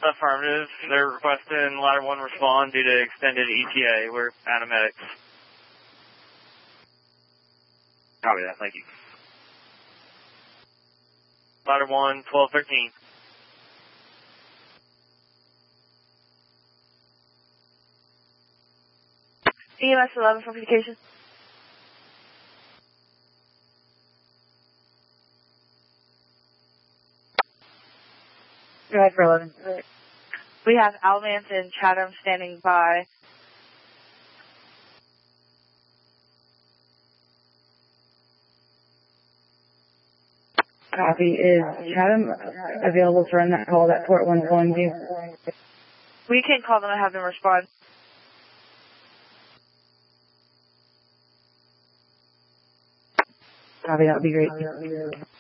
Affirmative. They're requesting Ladder 1 respond due to extended ETA. We're out of medics. Copy that, thank you. Ladder 1, 1213. EMS 11 for communication. Go ahead for 11. We have Alvance and Chatham standing by. Copy. Is Chatham available to run that call that Port 1's calling you? We can call them and have them respond. Copy, that would be great.